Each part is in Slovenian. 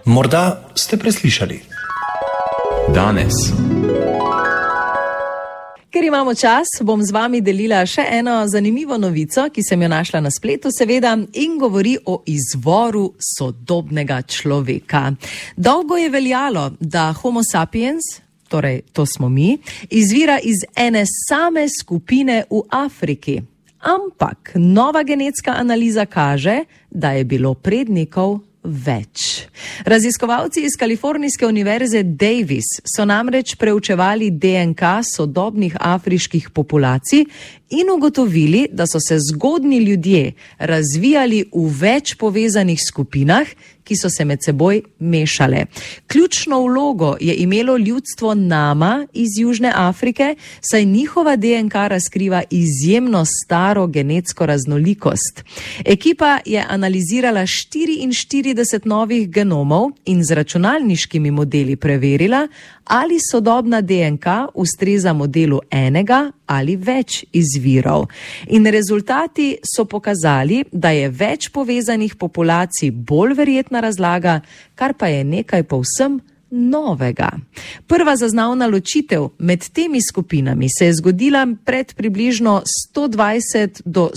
Morda ste preslišali. Danes. Ker imamo čas, bom z vami delila še eno zanimivo novico, ki sem jo našla na spletu, seveda, in govori o izvoru sodobnega človeka. Dolgo je veljalo, da Homo sapiens, torej to smo mi, izvira iz ene same skupine v Afriki. Ampak nova genetska analiza kaže, da je bilo prednikov več. Raziskovalci iz Kalifornijske univerze Davis so namreč preučevali DNK sodobnih afriških populacij in ugotovili, da so se zgodnji ljudje razvijali v več povezanih skupinah, ki so se med seboj mešale. Ključno vlogo je imelo ljudstvo Nama iz Južne Afrike, saj njihova DNK razkriva izjemno staro genetsko raznolikost. Ekipa je analizirala 44 novih genomov in z računalniškimi modeli preverila, ali sodobna DNK ustreza modelu enega ali več izvirov. In rezultati so pokazali, da je več povezanih populacij bolj verjetna razlaga, kar pa je nekaj povsem novega. Prva zaznavna ločitev med temi skupinami se je zgodila pred približno 120 do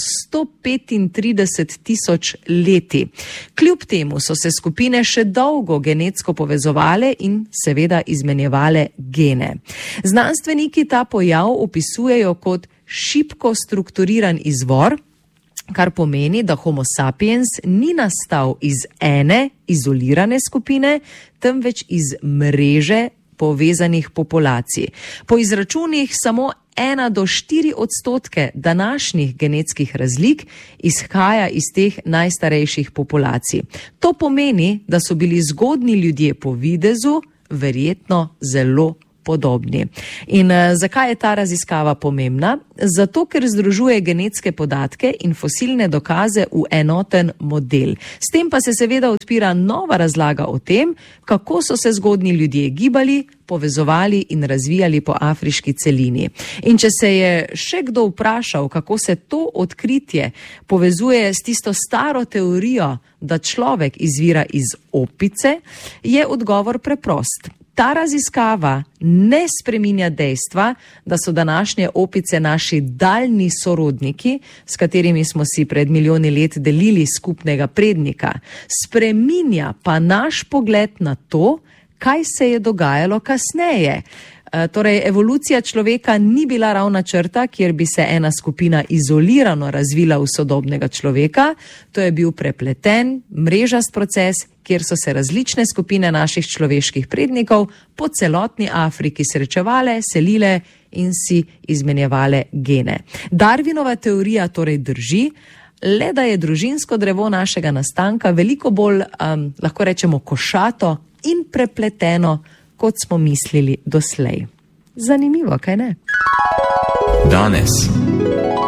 135 tisoč leti. Kljub temu so se skupine še dolgo genetsko povezovale in seveda izmenjevale gene. Znanstveniki ta pojav opisujejo kot šibko strukturiran izvor, kar pomeni, da Homo sapiens ni nastal iz ene izolirane skupine, temveč iz mreže povezanih populacij. Po izračunih samo 1 do 4% današnjih genetskih razlik izhaja iz teh najstarejših populacij. To pomeni, da so bili zgodnji ljudje po videzu verjetno zelo podobni. In zakaj je ta raziskava pomembna? Zato, ker združuje genetske podatke in fosilne dokaze v enoten model. S tem pa se seveda odpira nova razlaga o tem, kako so se zgodnji ljudje gibali, povezovali in razvijali po afriški celini. In če se je še kdo vprašal, kako se to odkritje povezuje s tisto staro teorijo, da človek izvira iz opice, je odgovor preprost. Ta raziskava ne spreminja dejstva, da so današnje opice naši daljni sorodniki, s katerimi smo si pred milijoni let delili skupnega prednika. Spreminja pa naš pogled na to, kaj se je dogajalo kasneje. Torej, evolucija človeka ni bila ravna črta, kjer bi se ena skupina izolirano razvila v sodobnega človeka. To je bil prepleten, mrežast proces, kjer so se različne skupine naših človeških prednikov po celotni Afriki srečevale, selile in si izmenjevale gene. Darwinova teorija torej drži, le da je družinsko drevo našega nastanka veliko bolj, lahko rečemo, košato in prepleteno, kot smo mislili doslej. Zanimivo, kaj ne? Danes.